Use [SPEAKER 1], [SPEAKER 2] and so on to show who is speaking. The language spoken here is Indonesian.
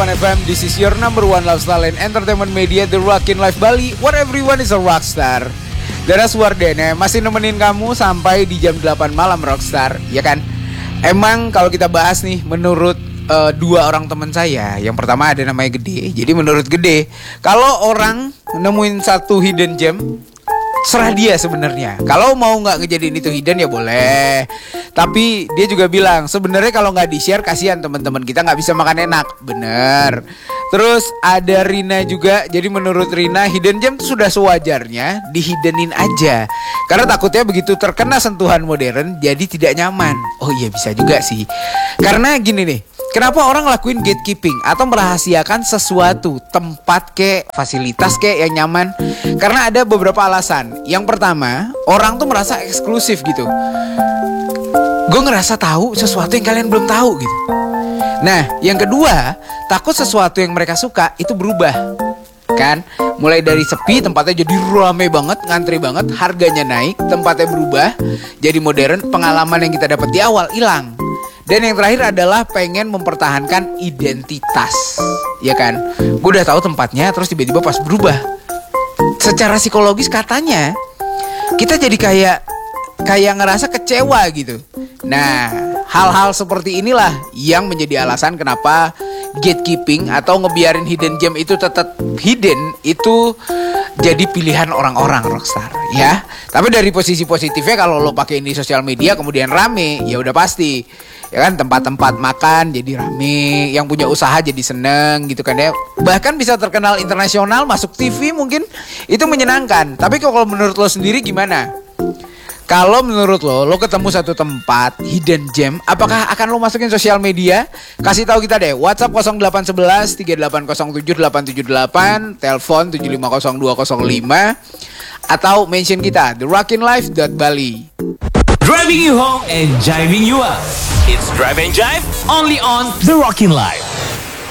[SPEAKER 1] FM, this is your number one lifestyle and entertainment media, The Rockin' Life Bali, where everyone is a rockstar. Dara Suwardene masih nemenin kamu sampai di jam 8 malam Rockstar, ya kan? Emang kalau kita bahas nih, menurut dua orang teman saya, yang pertama ada namanya Gede. Jadi menurut Gede, kalau orang nemuin satu hidden gem, serah dia sebenarnya. Kalau mau nggak ngejadiin itu hidden ya boleh. Tapi dia juga bilang sebenarnya kalau nggak di-share kasihan teman-teman kita nggak bisa makan enak. Bener. Terus ada Rina juga. Jadi menurut Rina hidden gem itu sudah sewajarnya dihiddenin aja. Karena takutnya begitu terkena sentuhan modern jadi tidak nyaman. Oh iya bisa juga sih. Karena gini nih. Kenapa orang ngelakuin gatekeeping atau merahasiakan sesuatu, tempat kek, fasilitas kek yang nyaman? Karena ada beberapa alasan. Yang pertama, orang tuh merasa eksklusif gitu. Gue ngerasa tahu sesuatu yang kalian belum tahu gitu. Nah, yang kedua, takut sesuatu yang mereka suka itu berubah. Kan? Mulai dari sepi, tempatnya jadi rame banget, ngantri banget, harganya naik, tempatnya berubah, jadi modern, pengalaman yang kita dapat di awal hilang. Dan yang terakhir adalah pengen mempertahankan identitas. Ya kan? Gue udah tahu tempatnya terus tiba-tiba pas berubah. Secara psikologis katanya kita jadi kayak ngerasa kecewa gitu. Nah, hal-hal seperti inilah yang menjadi alasan kenapa gatekeeping atau ngebiarin hidden gem itu tetap hidden itu jadi pilihan orang-orang Rockstar ya. Tapi dari posisi positifnya kalau lo pakai ini sosial media kemudian rame, ya udah pasti. Ya kan, tempat-tempat makan jadi rame, yang punya usaha jadi seneng gitu kan ya. Bahkan bisa terkenal internasional, masuk TV mungkin, itu menyenangkan. Tapi kalau menurut lo sendiri gimana? Kalau menurut lo ketemu satu tempat hidden gem, apakah akan lo masukin sosial media? Kasih tahu kita deh. WhatsApp 0811 3807 878, telepon 750205, atau mention kita therockinlife.bali.
[SPEAKER 2] Driving you home and jiving you up. It's Drive and Jive only on The Rockin' Life.